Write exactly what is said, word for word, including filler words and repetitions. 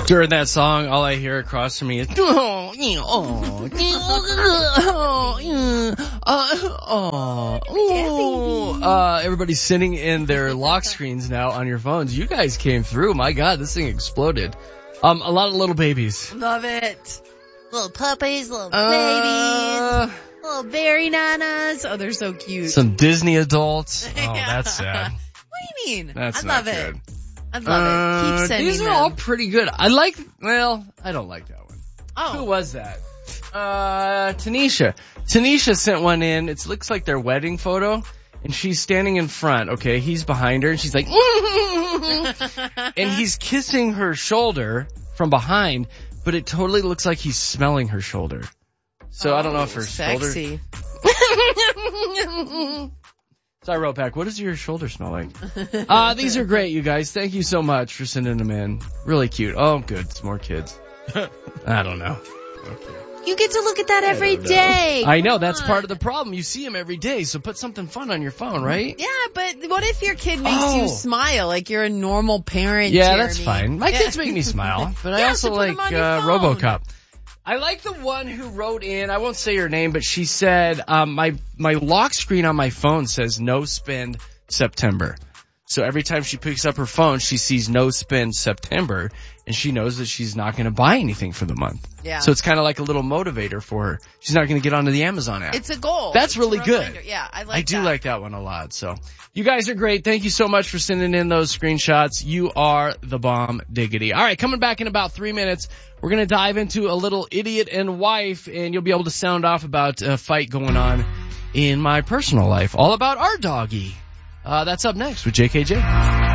During that song, all I hear across from me is, oh, oh, oh, uh, everybody's sitting in their lock screens now on your phones. You guys came through. My God, this thing exploded. Um, a lot of little babies. Love it. Little puppies, little Uh, babies, little berry nanas. Oh, they're so cute. Some Disney adults. Oh, Yeah. that's sad. What do you mean? That's I not love good. it. I love it. Uh, Keep sending these are them. all pretty good. I like, well, I don't like that one. Who Oh, was that? Uh, Tanisha. Tanisha sent one in. It looks like their wedding photo, and she's standing in front, okay? He's behind her, and she's like, and he's kissing her shoulder from behind, but it totally looks like he's smelling her shoulder. So I don't know if her sexy. shoulder... So I wrote back, what does your shoulder smell like? Uh, these are great, you guys. Thank you so much for sending them in. Really cute. Oh, good. It's more kids. I don't know. Okay. You get to look at that every don't know. day. I know, Come that's on. part of the problem. You see them every day, so put something fun on your phone, right? Yeah, but what if your kid makes Oh. you smile like you're a normal parent, Yeah, Jeremy? that's fine. My Yeah. kids make me smile, but I Yeah, also so put like 'em on your uh, phone. RoboCop. I like the one who wrote in, I won't say her name, but she said, um, my, my lock screen on my phone says no spend September. So every time she picks up her phone, she sees no spend September, and she knows that she's not going to buy anything for the month. Yeah. So it's kind of like a little motivator for her. She's not going to get onto the Amazon app. It's a goal. That's It's a really good. reminder. Yeah, I like I do that. like that one a lot. So you guys are great. Thank you so much for sending in those screenshots. You are the bomb diggity. All right, coming back in about three minutes, we're going to dive into a little idiot and wife, and you'll be able to sound off about a fight going on in my personal life, all about our doggy. Uh, that's up next with J K J.